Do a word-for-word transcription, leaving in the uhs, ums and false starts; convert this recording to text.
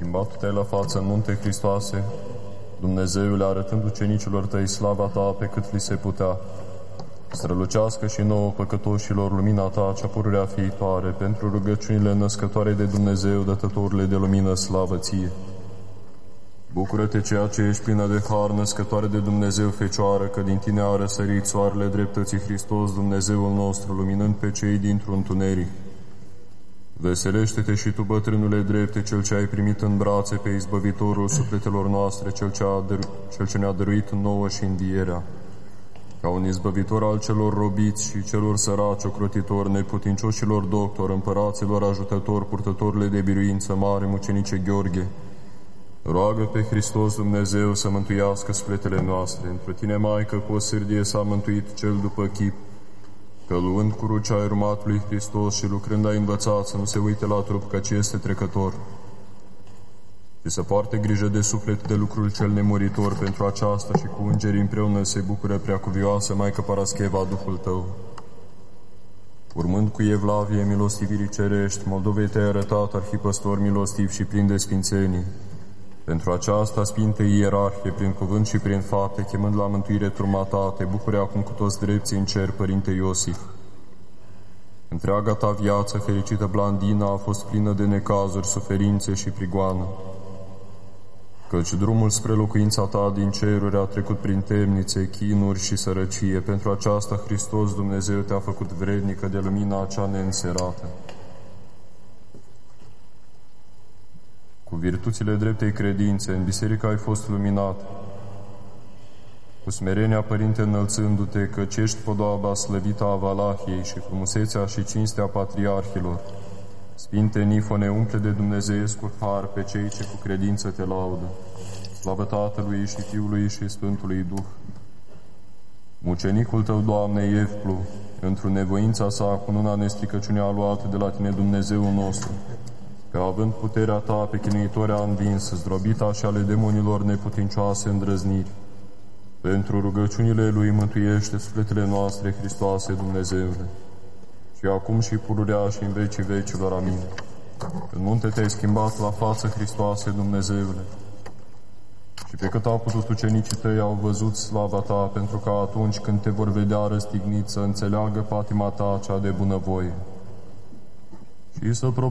schimbat-te la față în munte, Hristoase, Dumnezeule, arătând ucenicilor tăi slava ta pe cât li se putea. Strălucească și nouă păcătoșilor lumina ta, cea pururea fiitoare, pentru rugăciunile născătoare de Dumnezeu, dătătorule de lumină, slavă ție. Bucură-te, ceea ce ești plină de har, născătoare de Dumnezeu, Fecioară, că din tine a răsărit soarele dreptății, Hristos, Dumnezeul nostru, luminând pe cei dintr-un întuneric. Veselește-te și tu, bătrânule drepte, cel ce ai primit în brațe pe izbăvitorul sufletelor noastre, cel ce, a dăru- cel ce ne-a dăruit nouă și învierea. Ca un izbăvitor al celor robiți și celor săraci, ocrotitor, neputincioșilor doctor, împăraților ajutător, purtătorile de biruință mare, mucenice Gheorghe, roagă pe Hristos Dumnezeu să mântuiască sufletele noastre. Într-o tine, Maică, cu o sârdie s-a mântuit cel după chip, că luând crucea ai urmat lui Hristos și lucrând ai învățat să nu se uite la trup, căci este trecător, și să poarte grijă de suflet, de lucrul cel nemuritor. Pentru aceasta și cu îngerii împreună se bucură preacuvioasă Maică Parascheva, Duhul tău. Urmând cu evlavie milostivirii cerești, Moldovei te-ai arătat arhipăstor milostiv și plin de sfințenii. Pentru aceasta, Sfinte Ierarhie, prin cuvânt și prin fapte, chemând la mântuire turma ta, te bucure acum cu toți drepții în cer, Părinte Iosif. Întreaga ta viață, fericită Blandina, a fost plină de necazuri, suferințe și prigoană, căci drumul spre locuința ta din ceruri a trecut prin temnițe, chinuri și sărăcie. Pentru aceasta, Hristos Dumnezeu te-a făcut vrednică de lumina acea neînserată. Cu virtuțile dreptei credințe, în biserică ai fost luminat, cu smerenia, Părinte, înălțându-te, căci ești podoaba slăvită a Valahiei și frumusețea și cinstea patriarhilor. Sfinte Nifone, umple de dumnezeiescul har pe cei ce cu credință te laudă. Slavă Tatălui și Fiului și Sfântului Duh. Mucenicul tău, Doamne, Evplu, într-o nevoința sa, cu nuna nestricăciunea a luat de la tine Dumnezeul nostru, că având puterea ta pe chinuitori a învins, zdrobita și ale demonilor neputincioase îndrăzniri. Pentru rugăciunile lui mântuiește sufletele noastre, Hristoase, Dumnezeule, și acum și pururea și în vecii vecilor. Amin. În munte te-ai schimbat la față, Hristoase, Dumnezeule, și pe cât au putut ucenicii tăi au văzut slava ta, pentru că atunci când te vor vedea răstignit să înțeleagă patima ta cea de bunăvoie și să